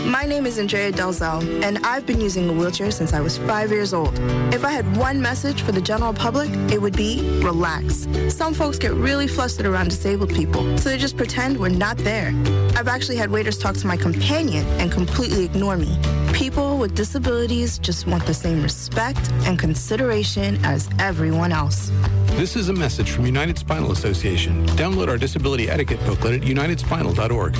My name is Andrea Delzell, and I've been using a wheelchair since I was 5 years old. If I had one message for the general public, it would be relax. Some folks get really flustered around disabled people, so they just pretend we're not there. I've actually had waiters talk to my companion and completely ignore me. People with disabilities just want the same respect and consideration as everyone else. This is a message from United Spinal Association. Download our disability etiquette booklet at unitedspinal.org.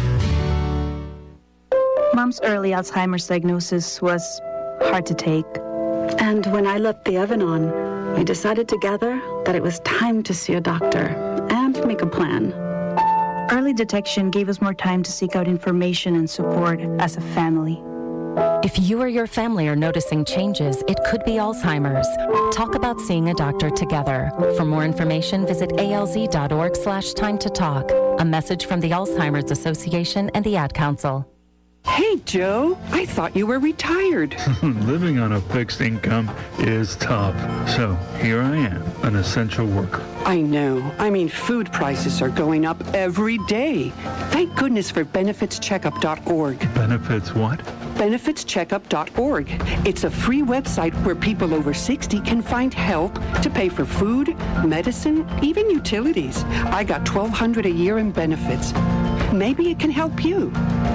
Mom's early Alzheimer's diagnosis was hard to take. And when I left the oven on, we decided together that it was time to see a doctor and make a plan. Early detection gave us more time to seek out information and support as a family. If you or your family are noticing changes, it could be Alzheimer's. Talk about seeing a doctor together. For more information, visit alz.org/time to talk. A message from the Alzheimer's Association and the Ad Council. Hey, Joe, I thought you were retired. Living on a fixed income is tough. So here I am, an essential worker. I know. I mean, food prices are going up every day. Thank goodness for benefitscheckup.org. Benefits what? benefitscheckup.org. It's a free website where people over 60 can find help to pay for food, medicine, even utilities. I got $1,200 a year in benefits. Maybe it can help you.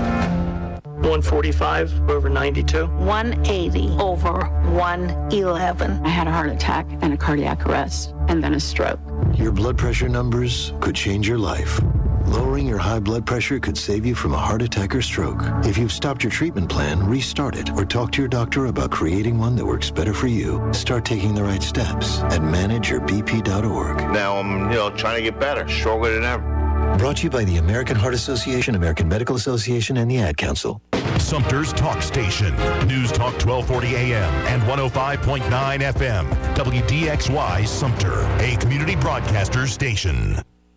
145 over 92. 180 over 111. I had a heart attack and a cardiac arrest, and then a stroke. Your blood pressure numbers could change your life. Lowering your high blood pressure could save you from a heart attack or stroke. If you've stopped your treatment plan, restart it or talk to your doctor about creating one that works better for you. Start taking the right steps at manageyourbp.org. Now I'm, trying to get better, stronger than ever. Brought to you by the American Heart Association, American Medical Association, and the Ad Council. Sumter's Talk Station. News Talk 1240 AM and 105.9 FM. WDXY Sumter, a community broadcaster station.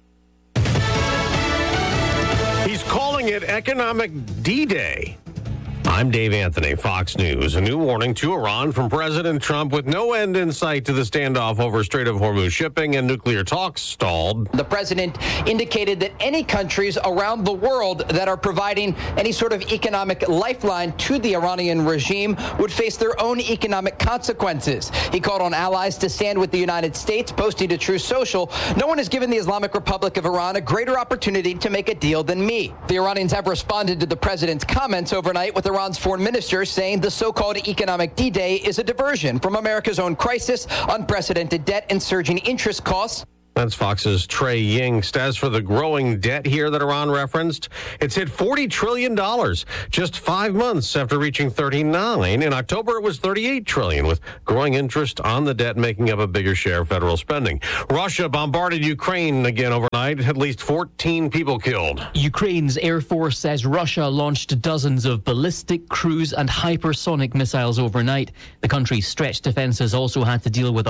He's calling it Economic D-Day. I'm Dave Anthony, Fox News. A new warning to Iran from President Trump with no end in sight to the standoff over Strait of Hormuz shipping and nuclear talks stalled. The president indicated that any countries around the world that are providing any sort of economic lifeline to the Iranian regime would face their own economic consequences. He called on allies to stand with the United States, posting to Truth Social, "No one has given the Islamic Republic of Iran a greater opportunity to make a deal than me." The Iranians have responded to the president's comments overnight with Iran's foreign minister saying the so-called Economic D-Day is a diversion from America's own crisis, unprecedented debt, and surging interest costs. That's Fox's Trey Yingst. As for the growing debt here that Iran referenced, it's hit $40 trillion just 5 months after reaching 39. In October, it was $38 trillion, with growing interest on the debt making up a bigger share of federal spending. Russia bombarded Ukraine again overnight. At least 14 people killed. Ukraine's Air Force says Russia launched dozens of ballistic, cruise, and hypersonic missiles overnight. The country's stretched defenses also had to deal with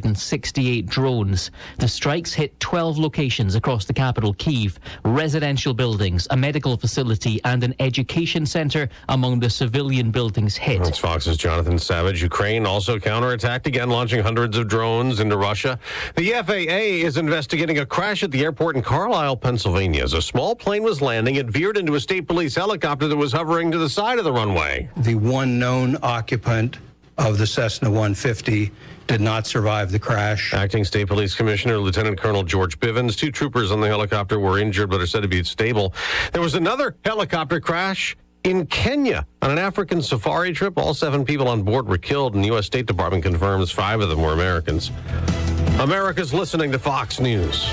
168 drones. The strikes hit 12 locations across the capital, Kyiv, residential buildings, a medical facility, and an education center among the civilian buildings hit. That's Fox's Jonathan Savage. Ukraine also counterattacked again, launching hundreds of drones into Russia. The FAA is investigating a crash at the airport in Carlisle, Pennsylvania. As a small plane was landing, it veered into a state police helicopter that was hovering to the side of the runway. The one known occupant of the Cessna 150 did not survive the crash. Acting State Police Commissioner Lieutenant Colonel George Bivens. 2 troopers on the helicopter were injured but are said to be stable. There was another helicopter crash in Kenya on an African safari trip. All 7 people on board were killed, and the U.S. State Department confirms 5 of them were Americans. America's listening to Fox News.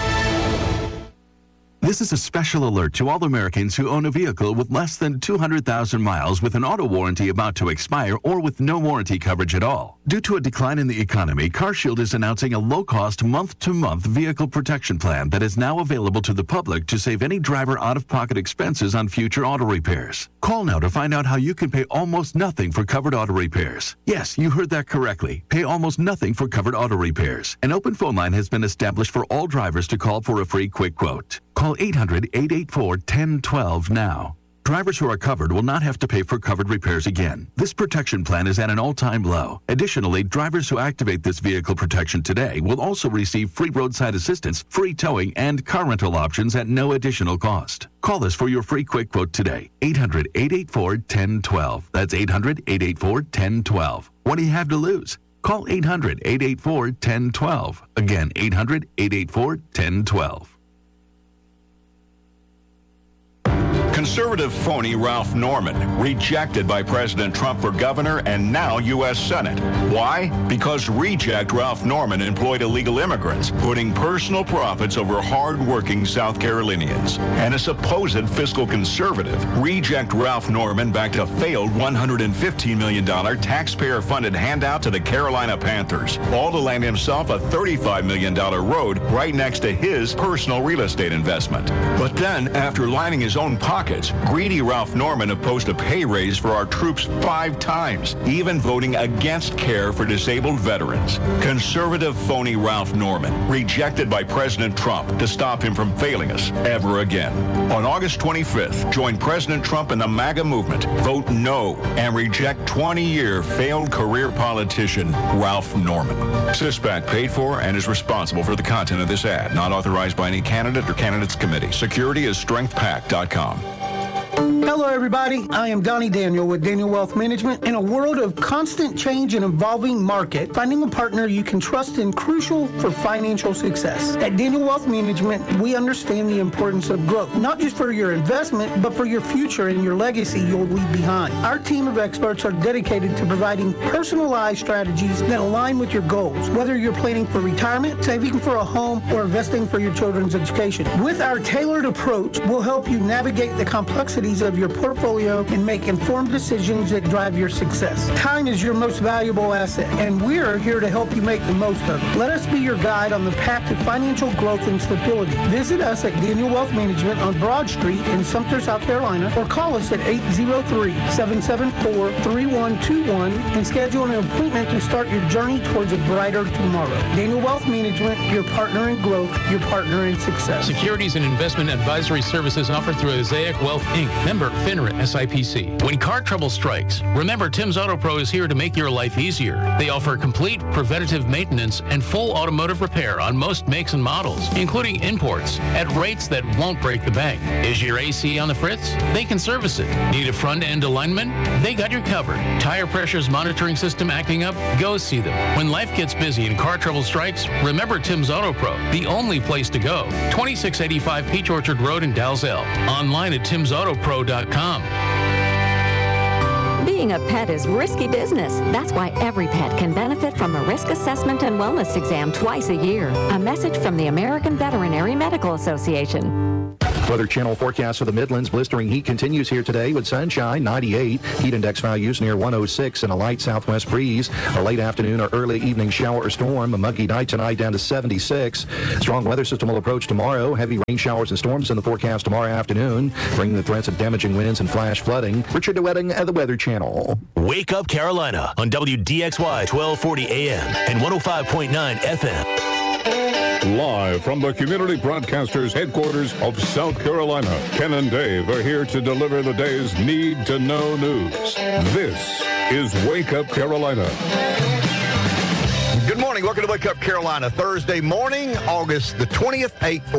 This is a special alert to all Americans who own a vehicle with less than 200,000 miles with an auto warranty about to expire or with no warranty coverage at all. Due to a decline in the economy, CarShield is announcing a low-cost month-to-month vehicle protection plan that is now available to the public to save any driver out-of-pocket expenses on future auto repairs. Call now to find out how you can pay almost nothing for covered auto repairs. Yes, you heard that correctly. Pay almost nothing for covered auto repairs. An open phone line has been established for all drivers to call for a free quick quote. Call 800-884-1012 now. drivers who are covered will not have to pay for covered repairs again. This protection plan is at an all-time low. Additionally, drivers who activate this vehicle protection today will also receive free roadside assistance, free towing, and car rental options at no additional cost. Call us for your free quick quote today. 800-884-1012. That's 800-884-1012. What do you have to lose? Call 800-884-1012. Again, 800-884-1012. Conservative phony Ralph Norman, rejected by President Trump for governor and now U.S. Senate. Why? Because reject Ralph Norman employed illegal immigrants, putting personal profits over hard-working South Carolinians. And a supposed fiscal conservative, reject Ralph Norman backed a failed $115 million taxpayer-funded handout to the Carolina Panthers, all to land himself a $35 million road right next to his personal real estate investment. But then, after lining his own pockets, greedy Ralph Norman opposed a pay raise for our troops 5 times, even voting against care for disabled veterans. Conservative phony Ralph Norman, rejected by President Trump to stop him from failing us ever again. On August 25th, join President Trump in the MAGA movement. Vote no and reject 20-year failed career politician Ralph Norman. CISPAC paid for and is responsible for the content of this ad, not authorized by any candidate or candidates committee. Security is strengthpac.com. Hello, everybody. I am Donnie Daniel with Daniel Wealth Management. In a world of constant change and evolving market, finding a partner you can trust is crucial for financial success. At Daniel Wealth Management, we understand the importance of growth, not just for your investment, but for your future and your legacy you'll leave behind. Our team of experts are dedicated to providing personalized strategies that align with your goals, whether you're planning for retirement, saving for a home, or investing for your children's education. With our tailored approach, we'll help you navigate the complexities of your portfolio and make informed decisions that drive your success. Time is your most valuable asset, and we're here to help you make the most of it. Let us be your guide on the path to financial growth and stability. Visit us at Daniel Wealth Management on Broad Street in Sumter, South Carolina, or call us at 803-774-3121 and schedule an appointment to start your journey towards a brighter tomorrow. Daniel Wealth Management, your partner in growth, your partner in success. Securities and investment advisory services offered through Osaic Wealth, Inc., member FINRA SIPC. When car trouble strikes, remember Tim's Auto Pro is here to make your life easier. They offer complete preventative maintenance and full automotive repair on most makes and models, including imports, at rates that won't break the bank. Is your AC on the fritz? They can service it. Need a front-end alignment? They got you covered. Tire pressures monitoring system acting up? Go see them. When life gets busy and car trouble strikes, remember Tim's Auto Pro, the only place to go. 2685 Peach Orchard Road in Dalzell. Online at timsautopro.com. Being a pet is risky business. That's why every pet can benefit from a risk assessment and wellness exam twice a year. A message from the American Veterinary Medical Association. Weather Channel forecast for the Midlands. Blistering heat continues here today with sunshine, 98. Heat index values near 106 and a light southwest breeze. A late afternoon or early evening shower or storm. A muggy night tonight down to 76. Strong weather system will approach tomorrow. Heavy rain showers and storms in the forecast tomorrow afternoon, bringing the threats of damaging winds and flash flooding. Richard DeWetting at the Weather Channel. Wake Up Carolina on WDXY 1240 AM and 105.9 FM. Live from the Community Broadcasters headquarters of South Carolina, Ken and Dave are here to deliver the day's need-to-know news. This is Wake Up Carolina. Good morning. Welcome to Wake Up Carolina. Thursday morning, August the 20th,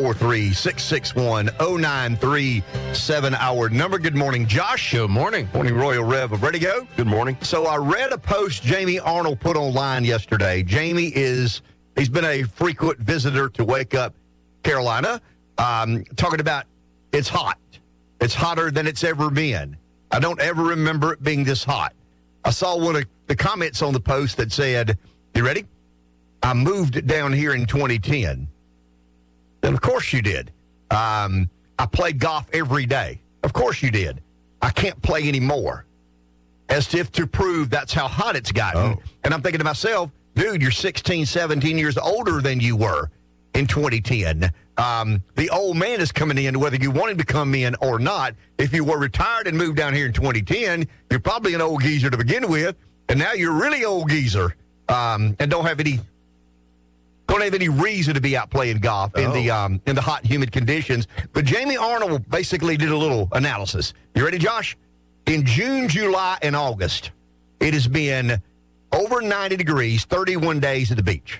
843-661-0937, our number. Good morning, Josh. Good morning. Morning, Royal Rev. Ready to go? Good morning. So I read a post Jamie Arnold put online yesterday. Jamie he's been a frequent visitor to Wake Up Carolina, talking about it's hot. It's hotter than it's ever been. I don't ever remember it being this hot. I saw one of the comments on the post that said, you ready? I moved down here in 2010. Then, of course you did. I played golf every day. Of course you did. I can't play anymore. As if to prove that's how hot it's gotten. Oh. And I'm thinking to myself, dude, you're 16, 17 years older than you were in 2010. The old man is coming in, whether you want him to come in or not. If you were retired and moved down here in 2010, you're probably an old geezer to begin with, and now you're a really old geezer and don't have any don't have any reason to be out playing golf in the hot, humid conditions. But Jamie Arnold basically did a little analysis. You ready, Josh? In June, July, and August, it has been over 90 degrees, 31 days at the beach.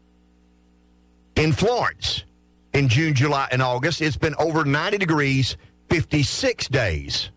In Florence, in June, July, and August, it's been over 90 degrees, 56 days.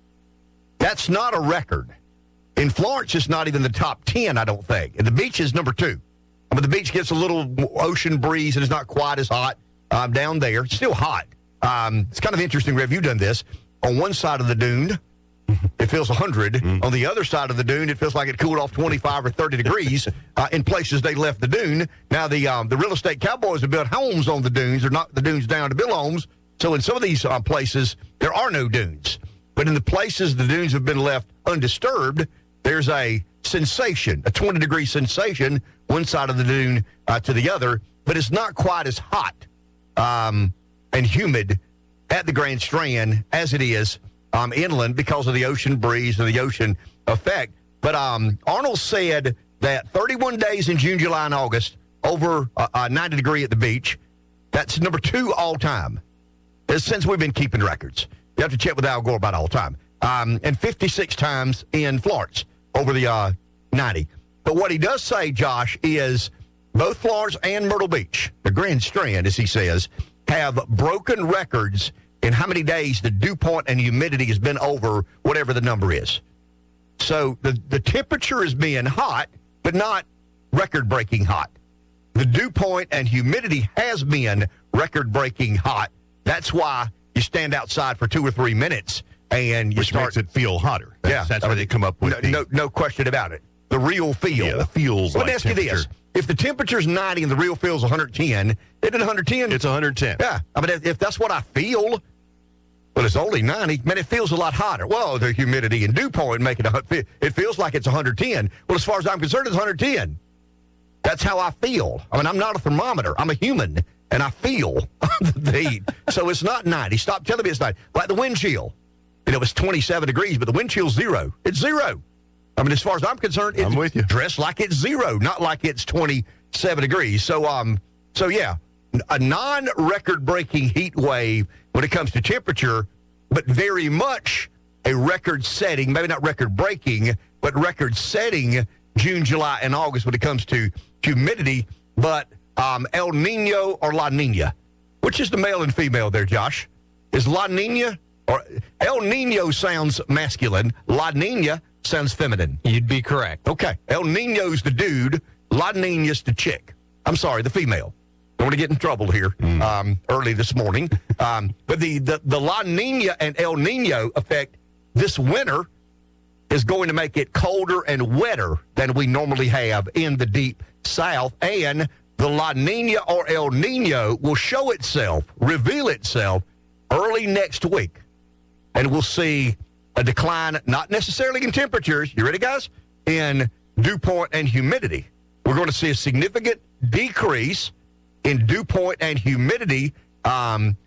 That's not a record. In Florence, it's not even the top 10, I don't think. And the beach is number 2. But the beach gets a little ocean breeze, and it's not quite as hot down there. It's still hot. It's kind of interesting, Rev, you've done this. On one side of the dune, it feels 100. On the other side of the dune, it feels like it cooled off 25 or 30 degrees in places they left the dune. Now, the real estate cowboys have built homes on the dunes. They're not the dunes down to build homes. So in some of these places, there are no dunes. But in the places the dunes have been left undisturbed, there's a sensation, a 20-degree sensation, one side of the dune to the other. But it's not quite as hot and humid at the Grand Strand as it is inland because of the ocean breeze and the ocean effect. But Arnold said that 31 days in June, July, and August, over 90 degree at the beach, that's number 2 all time. Since we've been keeping records. You have to check with Al Gore about all time. And 56 times in Florence over the 90. But what he does say, Josh, is both Florence and Myrtle Beach, the Grand Strand, as he says, have broken records in how many days the dew point and humidity has been over whatever the number is. So the temperature is being hot, but not record-breaking hot. The dew point and humidity has been record-breaking hot. That's why you stand outside for 2 or 3 minutes and you Which makes it feel hotter. That's where they come up with no question about it. The real feel. Yeah, the feels Let me like ask you this. If the temperature's 90 and the real feel's 110, isn't it 110? It's 110. Yeah. I mean, if that's what I feel, but it's only 90, man, it feels a lot hotter. Well, the humidity and dew point make it feels like it's 110. Well, as far as I'm concerned, it's 110. That's how I feel. I mean, I'm not a thermometer. I'm a human, and I feel the heat. So it's not 90. Stop telling me it's 90. Like the wind chill. It's 27 degrees, but the wind chill's 0. It's 0. I mean, as far as I'm concerned, it's I'm with you. Dressed like it's 0, not like it's 27 degrees. So yeah, a non-record-breaking heat wave when it comes to temperature, but very much a record-setting, maybe not record-breaking, but record-setting June, July, and August when it comes to humidity. But El Nino or La Nina, which is the male and female there, Josh? Is La Nina or El Nino sounds masculine, La Nina sounds feminine. You'd be correct. Okay. El Nino's the dude, La Nina's the chick. I'm sorry, the female. Don't want to get in trouble here early this morning. But the La Nina and El Nino effect this winter is going to make it colder and wetter than we normally have in the deep south. And the La Nina or El Nino will show itself, reveal itself early next week. And we'll see a decline, not necessarily in temperatures, you ready, guys? In dew point and humidity. We're going to see a significant decrease in dew point and humidity